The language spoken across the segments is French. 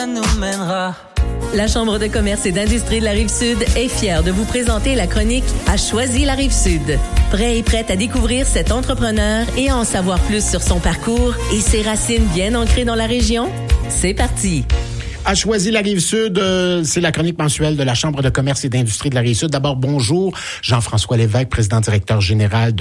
nous mènera. La Chambre de commerce et d'industrie de la Rive-Sud est fière de vous présenter la chronique « A choisi la Rive-Sud ». Prêt et prête à découvrir cet entrepreneur et à en savoir plus sur son parcours et ses racines bien ancrées dans la région? C'est parti! A choisi la Rive-Sud, c'est la chronique mensuelle de la Chambre de commerce et d'industrie de la Rive-Sud. D'abord, bonjour, Jean-François Lévesque, président-directeur général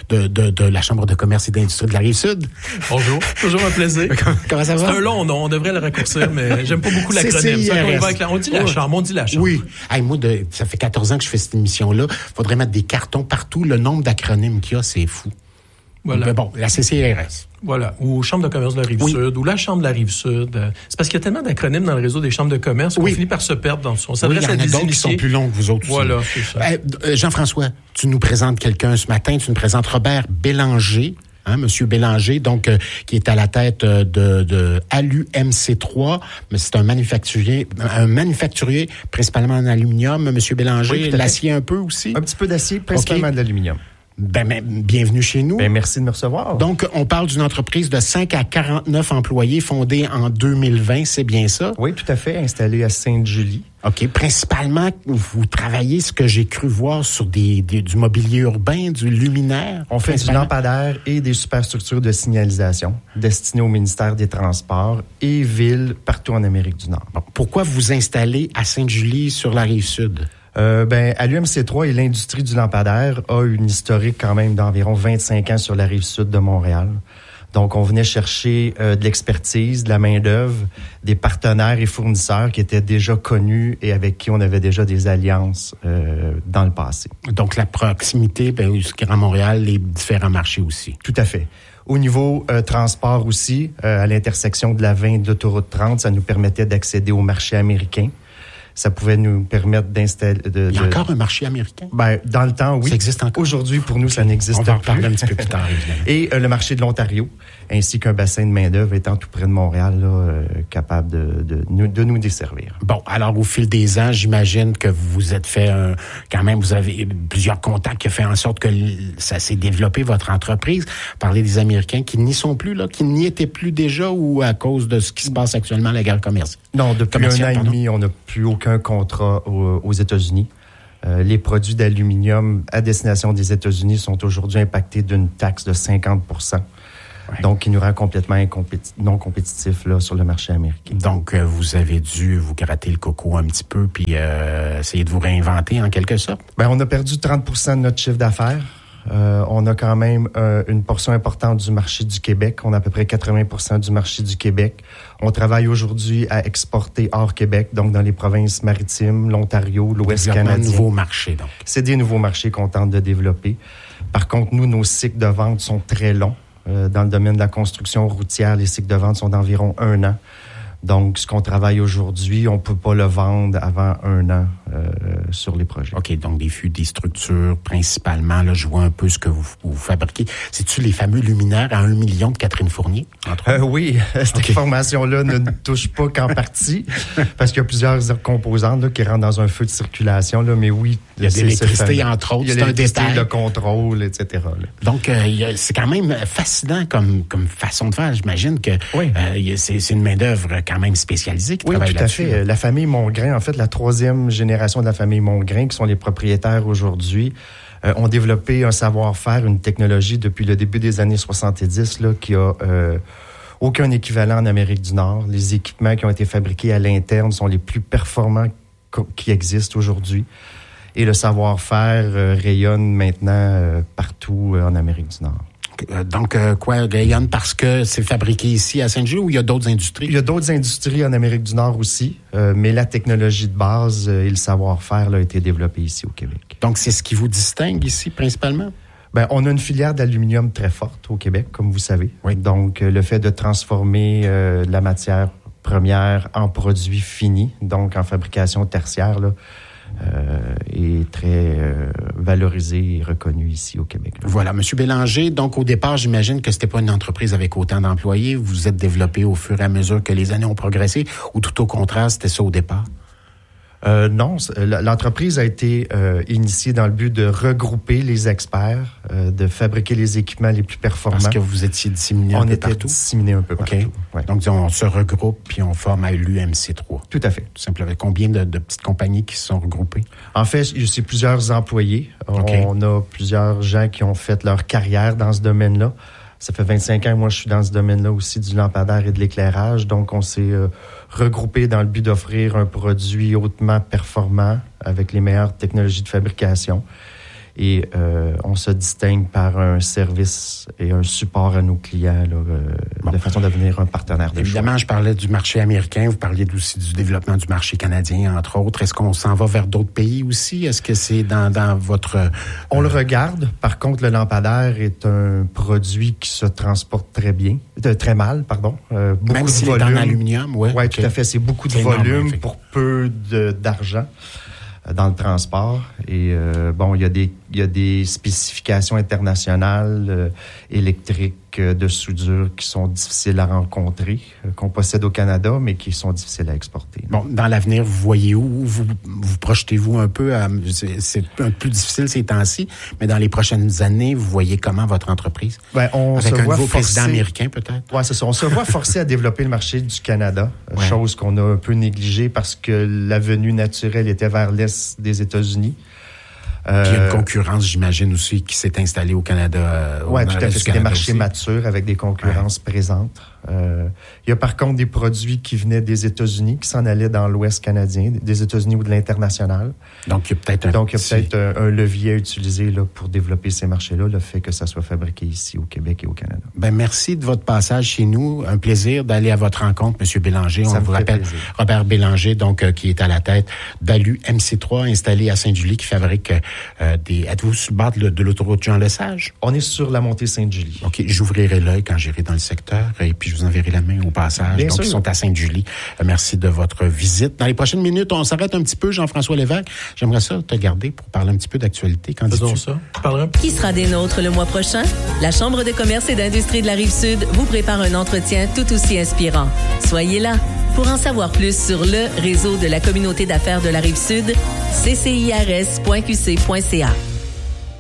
de la Chambre de commerce et d'industrie de la Rive-Sud. Bonjour, toujours un plaisir. Comment ça va? C'est un long nom, on devrait le raccourcir, mais j'aime pas beaucoup l'acronyme. On dit la Chambre, on dit la Chambre. Oui. Hey, moi, ça fait 14 ans que je fais cette émission-là. Faudrait mettre des cartons partout. Le nombre d'acronymes qu'il y a, c'est fou. Voilà. Mais bon, la CCRS. Voilà, ou Chambre de commerce de la Rive-Sud, ou la Chambre de la Rive-Sud. C'est parce qu'il y a tellement d'acronymes dans le réseau des chambres de commerce qu'on finit par se perdre dans son. On s'adresse à des initiés. Il y en a d'autres qui sont plus longs que vous autres. Voilà, c'est ça. Jean-François, tu nous présentes quelqu'un ce matin. Tu nous présentes Robert Bélanger. Monsieur Bélanger, donc qui est à la tête de Alu MC3, mais c'est un manufacturier principalement en aluminium. Monsieur Bélanger, l'acier un peu aussi. Un petit peu d'acier, principalement de l'aluminium. Bienvenue chez nous. Merci de me recevoir. Donc, on parle d'une entreprise de 5 à 49 employés fondée en 2020, c'est bien ça? Oui, tout à fait, installée à Sainte-Julie. OK. Principalement, vous travaillez, ce que j'ai cru voir, sur du mobilier urbain, du luminaire. On fait du lampadaire et des superstructures de signalisation destinées au ministère des Transports et villes partout en Amérique du Nord. Bon, pourquoi vous installez à Sainte-Julie sur la Rive-Sud? À l'UMC3 et l'industrie du lampadaire a une historique quand même d'environ 25 ans sur la Rive-Sud de Montréal. Donc, on venait chercher de l'expertise, de la main-d'œuvre, des partenaires et fournisseurs qui étaient déjà connus et avec qui on avait déjà des alliances dans le passé. Donc, la proximité, Grand Montréal, les différents marchés aussi. Tout à fait. Au niveau transport aussi, à l'intersection de la 20 et de l'autoroute 30, ça nous permettait d'accéder au marché américain. Ça pouvait nous permettre d'installer... Il y a encore un marché américain? Dans le temps, oui. Ça existe encore? Aujourd'hui, pour nous, ça n'existe plus. On va en parler un petit peu plus tard, évidemment. Et le marché de l'Ontario, ainsi qu'un bassin de main-d'œuvre étant tout près de Montréal, capable de nous desservir. Bon, alors, au fil des ans, j'imagine que vous êtes fait vous avez plusieurs contacts qui ont fait en sorte que ça s'est développé, votre entreprise. Parlez des Américains qui n'y sont plus, qui n'y étaient plus déjà ou à cause de ce qui se passe actuellement, la guerre commerciale? Non, depuis un an et demi, on n'a plus aucun contrat aux États-Unis. Les produits d'aluminium à destination des États-Unis sont aujourd'hui impactés d'une taxe de 50 %. Ouais. Donc, qui nous rend complètement non compétitifs sur le marché américain. Donc, vous avez dû vous gratter le coco un petit peu puis essayer de vous réinventer en quelque sorte? On a perdu 30 % de notre chiffre d'affaires. On a quand même une portion importante du marché du Québec. On a à peu près 80 % du marché du Québec. On travaille aujourd'hui à exporter hors Québec, donc dans les provinces maritimes, l'Ontario, l'Ouest canadien. C'est des nouveaux marchés, donc. C'est des nouveaux marchés qu'on tente de développer. Par contre, nous, nos cycles de vente sont très longs. Dans le domaine de la construction routière, les cycles de vente sont d'environ 1 an. Donc, ce qu'on travaille aujourd'hui, on peut pas le vendre avant 1 an sur les projets. OK, donc des fûts, des structures, principalement, là, je vois un peu ce que vous fabriquez. C'est-tu les fameux luminaires à 1 million de Catherine Fournier? Oui, cette information-là ne touche pas qu'en partie, parce qu'il y a plusieurs composantes là, qui rentrent dans un feu de circulation, là, mais oui. Il y a de l'électricité, entre autres, c'est un détail. Le contrôle, etc. Là. Donc, c'est quand même fascinant comme façon de faire. J'imagine que c'est une main-d'œuvre quand même spécialisée qui travaille là-dessus. Oui, tout à fait. La famille Mongrain, en fait, la 3e génération de la famille Mongrain, qui sont les propriétaires aujourd'hui, ont développé un savoir-faire, une technologie depuis le début des années 70 là, qui a aucun équivalent en Amérique du Nord. Les équipements qui ont été fabriqués à l'interne sont les plus performants qui existent aujourd'hui. Et le savoir-faire rayonne maintenant partout en Amérique du Nord. Donc, rayonne parce que c'est fabriqué ici à Sainte-Julie ou il y a d'autres industries? Il y a d'autres industries en Amérique du Nord aussi, mais la technologie de base et le savoir-faire a été développé ici au Québec. Donc, c'est ce qui vous distingue ici principalement? On a une filière d'aluminium très forte au Québec, comme vous savez. Oui. Donc, le fait de transformer la matière première en produit fini, donc en fabrication tertiaire, là, est très valorisé et reconnu ici au Québec. Là. Voilà, M. Bélanger, donc au départ, j'imagine que c'était pas une entreprise avec autant d'employés. Vous vous êtes développé au fur et à mesure que les années ont progressé, ou tout au contraire, c'était ça au départ? Non, l'entreprise a été initiée dans le but de regrouper les experts, de fabriquer les équipements les plus performants. Parce que vous étiez disséminés un peu partout? On était disséminés un peu partout. Ouais. Donc, on se regroupe puis on forme à l'UMC3. Tout à fait. Tout simplement. Combien de petites compagnies qui se sont regroupées? En fait, c'est plusieurs employés. Okay. On a plusieurs gens qui ont fait leur carrière dans ce domaine-là. Ça fait 25 ans, moi, je suis dans ce domaine-là aussi, du lampadaire et de l'éclairage. Donc, on s'est regroupés dans le but d'offrir un produit hautement performant avec les meilleures technologies de fabrication. Et on se distingue par un service et un support à nos clients de façon de devenir un partenaire de Évidemment, choix. je parlais du marché américain. Vous parliez aussi du développement du marché canadien, entre autres. Est-ce qu'on s'en va vers d'autres pays aussi? Est-ce que c'est dans votre... On le regarde. Par contre, le lampadaire est un produit qui se transporte très mal. Beaucoup Même s'il de volume. est en aluminium, oui. Oui, tout à fait. C'est beaucoup de volume pour peu d'argent dans le transport. Et il y a des spécifications internationales électriques de soudure qui sont difficiles à rencontrer, qu'on possède au Canada, mais qui sont difficiles à exporter. Bon, dans l'avenir, vous voyez où? Vous projetez-vous un peu? C'est un peu plus difficile ces temps-ci, mais dans les prochaines années, vous voyez comment votre entreprise? Avec un nouveau président américain, peut-être? Oui, c'est ça. On se voit forcé à développer le marché du Canada, chose qu'on a un peu négligée parce que l'avenue naturelle était vers l'est des États-Unis. Puis il y a une concurrence, j'imagine, aussi, qui s'est installée au Canada. Oui, tout à fait. C'est des marchés matures avec des concurrences présentes. Il y a par contre des produits qui venaient des États-Unis, qui s'en allaient dans l'Ouest canadien, des États-Unis ou de l'international. Donc, il y a peut-être un levier à utiliser là, pour développer ces marchés-là, le fait que ça soit fabriqué ici au Québec et au Canada. Merci de votre passage chez nous. Un plaisir d'aller à votre rencontre, M. Bélanger. On vous rappelle plaisir. Robert Bélanger, qui est à la tête d'Alu MC3, installé à Sainte-Julie, qui fabrique Êtes-vous sur le bord de l'autoroute Jean-Lesage? On est sur la montée Sainte-Julie. OK, j'ouvrirai l'œil quand j'irai dans le secteur et puis je vous enverrai la main au passage. Bien sûr. Ils sont à Sainte-Julie. Merci de votre visite. Dans les prochaines minutes, on s'arrête un petit peu, Jean-François Lévesque. J'aimerais ça te garder pour parler un petit peu d'actualité. Faisons ça. Qui sera des nôtres le mois prochain? La Chambre de commerce et d'industrie de la Rive-Sud vous prépare un entretien tout aussi inspirant. Soyez là. Pour en savoir plus sur le réseau de la communauté d'affaires de la Rive-Sud, ccirs.qc.ca.